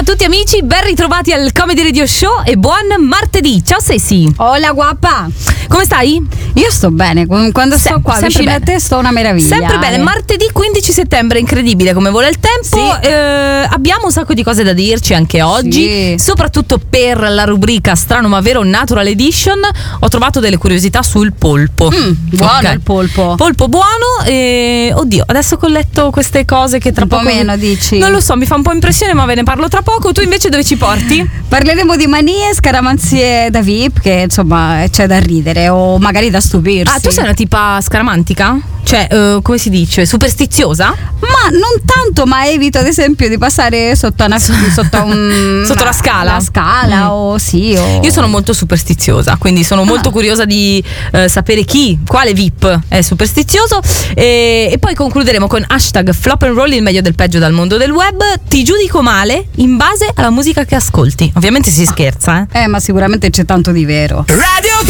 a tutti amici, ben ritrovati al Comedy Radio Show e buon martedì. Ciao Ceci. Hola guapa. Come stai? Io sto bene, quando sto qua vicino a te sto una meraviglia. Sempre bene, martedì 15 settembre, incredibile come vola il tempo. Sì. Abbiamo un sacco di cose da dirci anche oggi, soprattutto per la Strano ma Vero Natural Edition. Ho trovato delle curiosità sul polpo. Buono Ok. il polpo. Polpo buono e oddio, adesso colletto queste cose che tra Un po' poco meno, dici? Non lo so, mi fa un po' impressione, ma ve ne parlo tra poco. Tu invece dove ci porti? Parleremo di manie, scaramanzie da VIP, che insomma c'è da ridere o magari da stupirsi. Ah, tu sei una tipa scaramantica? Cioè, come si dice? Superstiziosa? Ma non tanto, ma evito ad esempio di passare sotto la scala. La scala o sì. Io sono molto superstiziosa, quindi sono molto curiosa di sapere quale VIP è superstizioso. E poi concluderemo con hashtag Flop and Roll, il meglio del peggio dal mondo del web. Ti giudico male in base alla musica che ascolti. Ovviamente si scherza, ma sicuramente c'è tanto di vero. Radio